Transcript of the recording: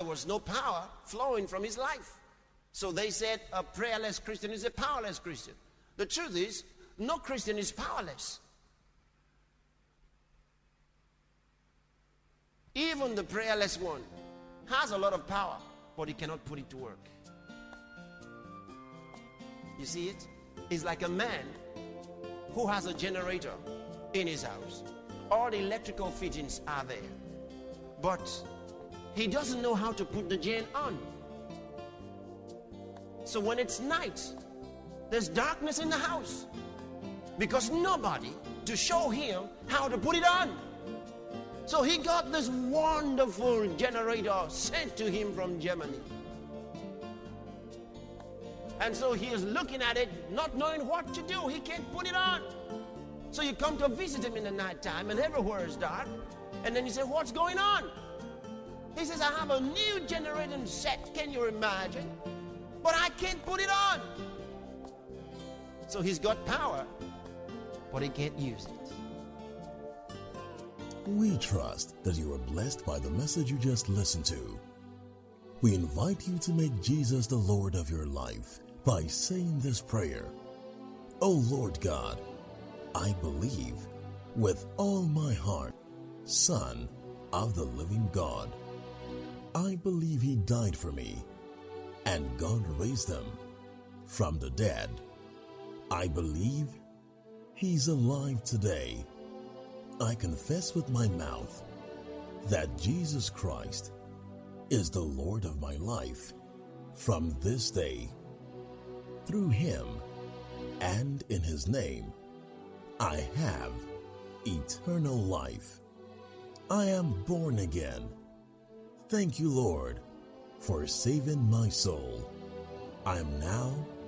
was no power flowing from his life. So they said a prayerless Christian is a powerless Christian. The truth is, no Christian is powerless. Even the prayerless one has a lot of power, but he cannot put it to work. You see it? It's like a man who has a generator in his house. All the electrical fittings are there, but he doesn't know how to put the gen on. So when it's night, there's darkness in the house because nobody to show him how to put it on. So he got this wonderful generator sent to him from Germany. And so he is looking at it, not knowing what to do. He can't put it on. So you come to visit him in the night time and everywhere is dark. And then you say, what's going on? He says, I have a new generating set. Can you imagine? But I can't put it on. So he's got power, but he can't use it. We trust that you are blessed by the message you just listened to. We invite you to make Jesus the Lord of your life by saying this prayer. Oh Lord God, I believe with all my heart, Son of the living God. I believe he died for me, and God raised him from the dead. I believe he's alive today. I confess with my mouth that Jesus Christ is the Lord of my life from this day. Through him and in his name, I have eternal life. I am born again. Thank you, Lord, for saving my soul. I am now